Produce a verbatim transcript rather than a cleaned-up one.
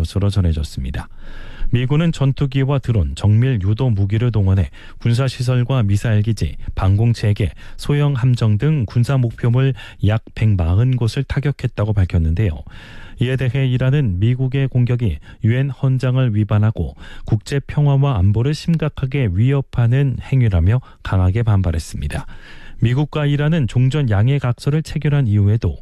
것으로 전해졌습니다. 미군은 전투기와 드론, 정밀 유도 무기를 동원해 군사시설과 미사일기지, 방공체계, 소형 함정 등 군사 목표물 약 백사십 곳을 타격했다고 밝혔는데요. 이에 대해 이란은 미국의 공격이 유엔 헌장을 위반하고 국제 평화와 안보를 심각하게 위협하는 행위라며 강하게 반발했습니다. 미국과 이란은 종전 양해각서를 체결한 이후에도